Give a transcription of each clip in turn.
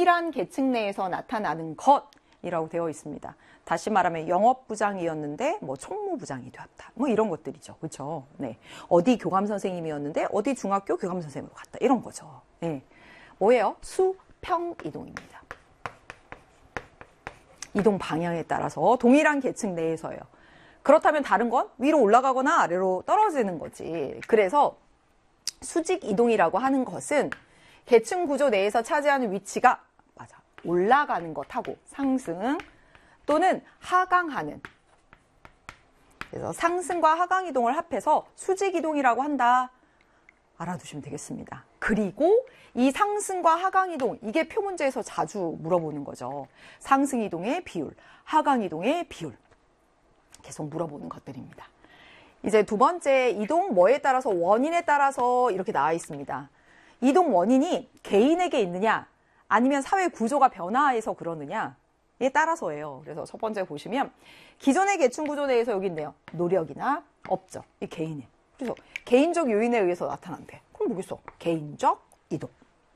동일한 계층 내에서 나타나는 것이라고 되어 있습니다. 다시 말하면 영업부장이었는데 뭐 총무부장이 되었다. 뭐 이런 것들이죠. 그렇죠? 네. 어디 교감 선생님이었는데 어디 중학교 교감 선생님으로 갔다. 이런 거죠. 네. 뭐예요? 수평 이동입니다. 이동 방향에 따라서 동일한 계층 내에서요. 그렇다면 다른 건 위로 올라가거나 아래로 떨어지는 거지. 그래서 수직 이동이라고 하는 것은 계층 구조 내에서 차지하는 위치가 맞아. 올라가는 것하고 상승 또는 하강하는. 그래서 상승과 하강 이동을 합해서 수직 이동이라고 한다. 알아두시면 되겠습니다. 그리고 이 상승과 하강 이동, 이게 표문제에서 자주 물어보는 거죠. 상승 이동의 비율, 하강 이동의 비율. 계속 물어보는 것들입니다. 이제 두 번째, 이동 뭐에 따라서, 원인에 따라서 이렇게 나와 있습니다. 이동 원인이 개인에게 있느냐, 아니면 사회 구조가 변화해서 그러느냐에 따라서예요. 그래서 첫 번째 보시면 기존의 계층 구조 내에서 여기 있네요. 노력이나 업적, 이 개인의. 그래서 개인적 요인에 의해서 나타난대. 그럼 뭐겠어? 개인적 이동.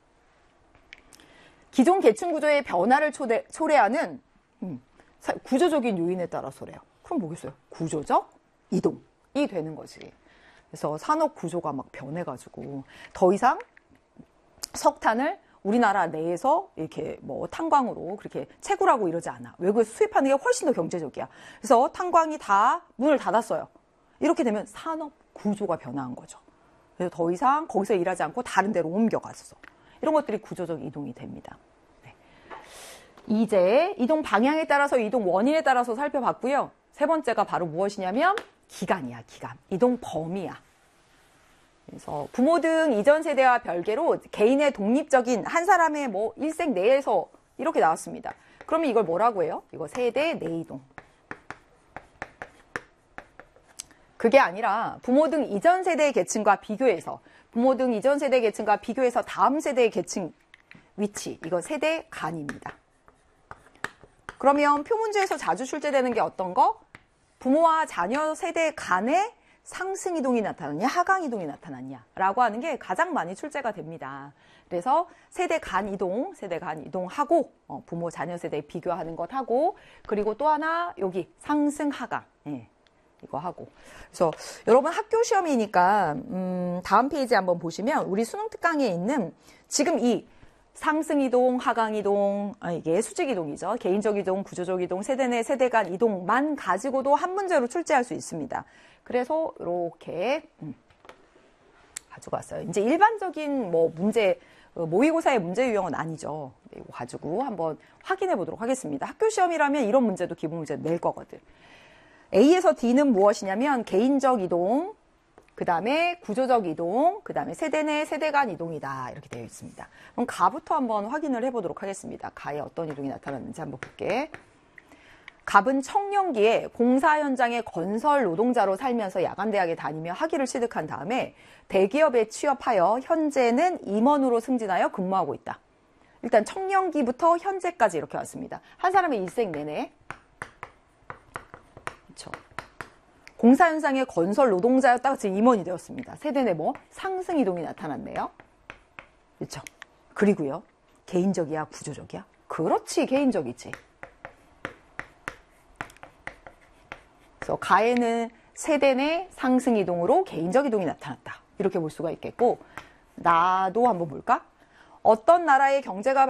기존 계층 구조의 변화를 초래하는 구조적인 요인에 따라서래요. 그럼 뭐겠어요? 구조적 이동이 되는 거지. 그래서 산업 구조가 막 변해가지고 더 이상 석탄을 우리나라 내에서 이렇게 뭐 탄광으로 그렇게 채굴하고 이러지 않아. 외국에서 수입하는 게 훨씬 더 경제적이야. 그래서 탄광이 다 문을 닫았어요. 이렇게 되면 산업 구조가 변화한 거죠. 그래서 더 이상 거기서 일하지 않고 다른 데로 옮겨가서 이런 것들이 구조적 이동이 됩니다. 네. 이제 이동 방향에 따라서 이동 원인에 따라서 살펴봤고요. 세 번째가 바로 무엇이냐면 기간이야, 기간. 이동 범위야. 그래서 부모 등 이전 세대와 별개로 개인의 독립적인 한 사람의 뭐 일생 내에서 이렇게 나왔습니다. 그러면 이걸 뭐라고 해요? 이거 세대 내 이동. 그게 아니라 부모 등 이전 세대의 계층과 비교해서 부모 등 이전 세대 계층과 비교해서 다음 세대의 계층 위치, 이거 세대 간입니다. 그러면 표문제에서 자주 출제되는 게 어떤 거? 부모와 자녀 세대 간의 상승 이동이 나타났냐, 하강 이동이 나타났냐 라고 하는 게 가장 많이 출제가 됩니다. 그래서 세대 간 이동하고 부모 자녀 세대 비교하는 것하고, 그리고 또 하나 여기 상승 하강, 이거 하고. 그래서 여러분 학교 시험이니까 다음 페이지 한번 보시면 우리 수능 특강에 있는 지금 이 상승 이동, 하강 이동, 이게 수직 이동이죠. 개인적 이동, 구조적 이동, 세대 내 세대 간 이동만 가지고도 한 문제로 출제할 수 있습니다. 그래서 이렇게 가지고 왔어요. 이제 일반적인 뭐 문제, 모의고사의 문제 유형은 아니죠. 이거 가지고 한번 확인해 보도록 하겠습니다. 학교 시험이라면 이런 문제도 기본 문제 낼 거거든. A에서 D는 무엇이냐면 개인적 이동, 그 다음에 구조적 이동, 그 다음에 세대 내 세대 간 이동이다. 이렇게 되어 있습니다. 그럼 가부터 한번 확인을 해보도록 하겠습니다. 가에 어떤 이동이 나타났는지 한번 볼게. 갑은 청년기에 공사 현장의 건설 노동자로 살면서 야간대학에 다니며 학위를 취득한 다음에 대기업에 취업하여 현재는 임원으로 승진하여 근무하고 있다. 일단 청년기부터 현재까지 이렇게 왔습니다. 한 사람의 일생 내내. 그렇죠. 공사 현장의 건설 노동자였다가 지금 임원이 되었습니다. 세대 내 뭐 상승 이동이 나타났네요. 그렇죠. 그리고요. 개인적이야, 구조적이야? 그렇지, 개인적이지. 그래서 가에는 세대 내 상승 이동으로 개인적 이동이 나타났다. 이렇게 볼 수가 있겠고, 나도 한번 볼까? 어떤 나라가 경제가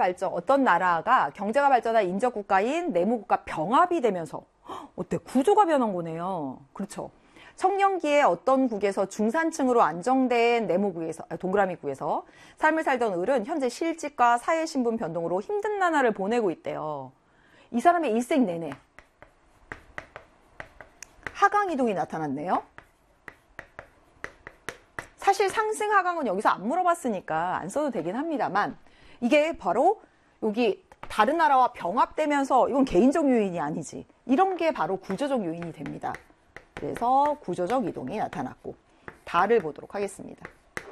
발전한 인접 국가인 내무국가 병합이 되면서 어때? 구조가 변한 거네요. 그렇죠. 청년기에 어떤 국에서 중산층으로 안정된 내무국에서, 동그라미국에서 삶을 살던 을은 현재 실직과 사회신분 변동으로 힘든 나날을 보내고 있대요. 이 사람의 일생 내내 하강 이동이 나타났네요. 사실 상승 하강은 여기서 안 물어봤으니까 안 써도 되긴 합니다만, 이게 바로 여기 다른 나라와 병합되면서 이건 개인적 요인이 아니지. 이런 게 바로 구조적 요인이 됩니다. 그래서 구조적 이동이 나타났고, 다를 보도록 하겠습니다.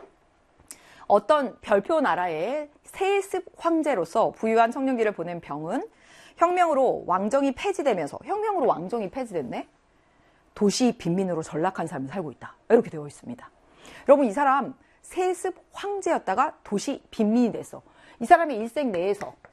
어떤 별표 나라의 세습 황제로서 부유한 청년기를 보낸 병은 혁명으로 왕정이 폐지되면서, 혁명으로 왕정이 폐지됐네? 도시 빈민으로 전락한 삶을 살고 있다. 이렇게 되어 있습니다. 여러분, 이 사람 세습 황제였다가 도시 빈민이 됐어. 이 사람의 일생 내에서